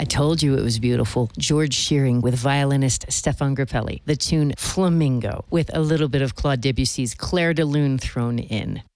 told you it was beautiful. George Shearing with violinist Stefan Grappelli. The tune Flamingo with a little bit of Claude Debussy's Clair de Lune thrown in.